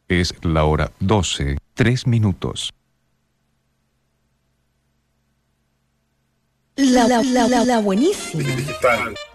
Es la hora 12, 3 minutos. La buenísima. Digital.